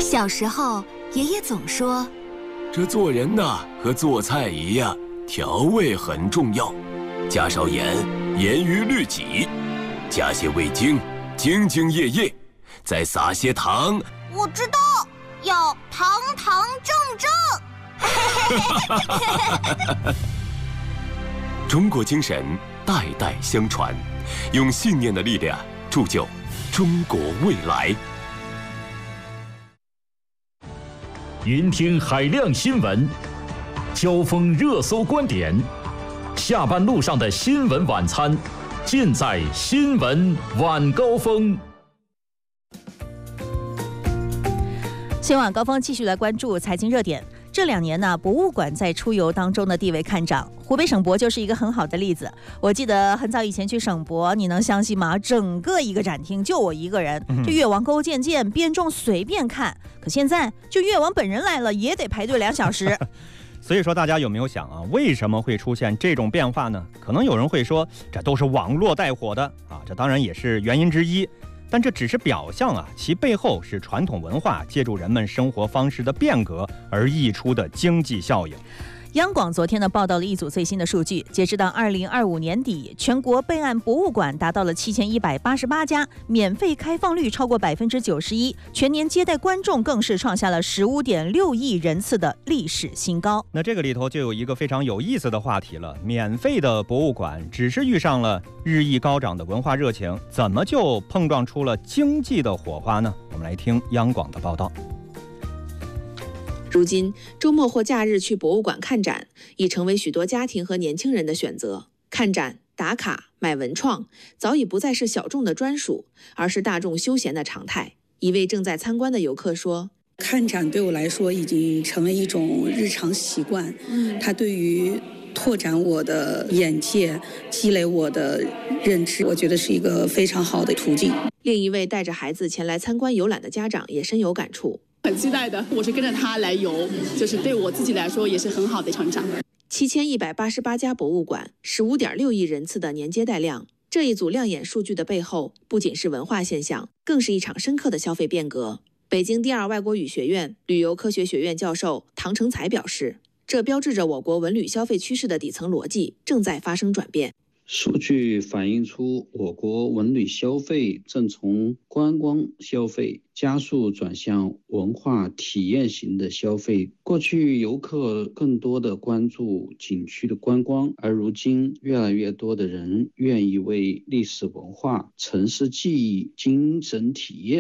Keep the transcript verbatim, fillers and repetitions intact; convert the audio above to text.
小时候，爷爷总说， 这做人呐，和做菜一样，调味很重要，加少盐，严于律己；加些味精，兢兢业业；再撒些糖。 我知道，要堂堂正正。 中国精神代代相传，用信念的力量铸就中国未来。 云听海量新闻，交锋热搜观点，下班路上的新闻晚餐，尽在新闻晚高峰。 新晚高峰继续来关注财经热点。这两年呢，博物馆在出游当中的地位看涨，湖北省博就是一个很好的例子。我记得很早以前去省博，你能相信吗？整个一个展厅就我一个人，这越王勾践剑编钟随便看。可现在就越王本人来了，也得排队两小时。 所以说，大家有没有想啊，为什么会出现这种变化呢？可能有人会说，这都是网络带火的啊，这当然也是原因之一。但这只是表象啊，其背后是传统文化借助人们生活方式的变革而溢出的经济效应。 央广昨天呢报道了一组最新的数据，截止到二零二五年底，全国备案博物馆达到了七千一百八十八家，免费开放率超过百分之九十一，全年接待观众更是创下了十五点六亿人次的历史新高。 那这个里头就有一个非常有意思的话题了，免费的博物馆只是遇上了日益高涨的文化热情，怎么就碰撞出了经济的火花呢？我们来听央广的报道。 如今，周末或假日去博物馆看展，已成为许多家庭和年轻人的选择。看展、打卡、买文创，早已不再是小众的专属，而是大众休闲的常态。一位正在参观的游客说：“ 看展对我来说已经成为一种日常习惯，嗯，它对于拓展我的眼界、积累我的认知，我觉得是一个非常好的途径。” 另一位带着孩子前来参观游览的家长也深有感触。 很期待的，我是跟着他来游，就是对我自己来说也是很好的成长。 七千一百八十八家博物馆，十五点六亿人次的年接待量，这一组亮眼数据的背后，不仅是文化现象，更是一场深刻的消费变革。北京第二外国语学院旅游科学学院教授唐成才表示，这标志着我国文旅消费趋势的底层逻辑正在发生转变。 数据反映出我国文旅消费正从观光消费加速转向文化体验型的消费。过去游客更多的关注景区的观光，而如今越来越多的人愿意为历史文化、城市记忆、精神体验